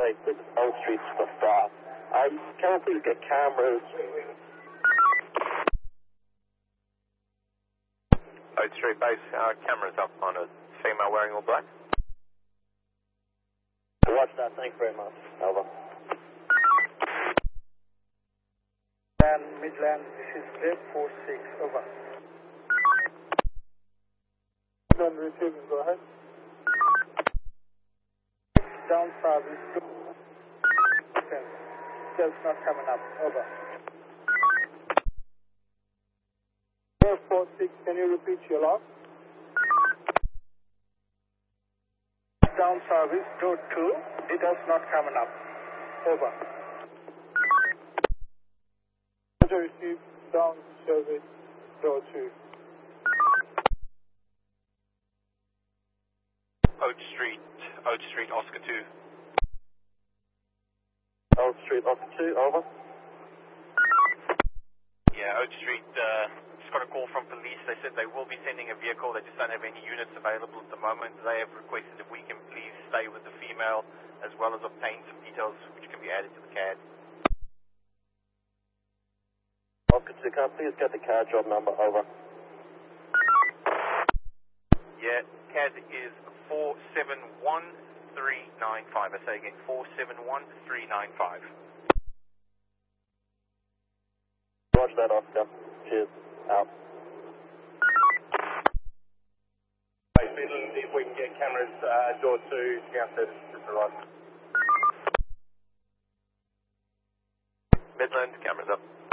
Lake with Old Street for staff. Can we please get cameras? Old Street base, cameras up on a female wearing all black. Watch that, thank you very much. Over. Midland, this is Grade 46, over. Midland receiving, go ahead. Down service, still not coming up, over. 446, can you repeat your log? Down service, door 2, it is not coming up, over. Receive down service door 2. Oak Street, Oscar 2. Old Street, Oscar 2, over. Yeah, Oak Street, just got a call from police. They said they will be sending a vehicle. They just don't have any units available at the moment. They have requested if we can please stay with the female as well as obtain some details which can be added to the CAD. Oscar 2, can I please get the CAD job number? Over. Yeah, CAD is 471395. I say again, 471395. Watch that, Oscar. Cheers. Out. Midland, if we can get cameras, door 2, scout service, just arrived. Midland, cameras up.